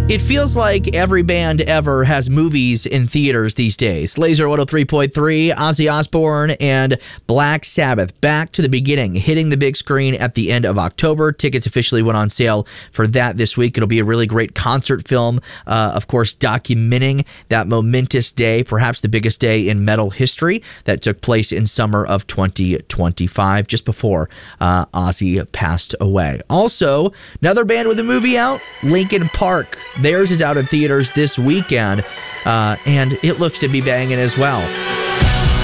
It feels like every band ever has movies in theaters these days. Laser 103.3, Ozzy Osbourne and Black Sabbath, Back to the Beginning, hitting the big screen at the end of October. Tickets officially went on sale for that this week. It'll be a really great concert film, of course, documenting that momentous day, perhaps the biggest day in metal history, that took place in summer of 2025, just before Ozzy passed away. Also, another band with a movie out, Linkin Park. Theirs is out in theaters this weekend, and it looks to be banging as well.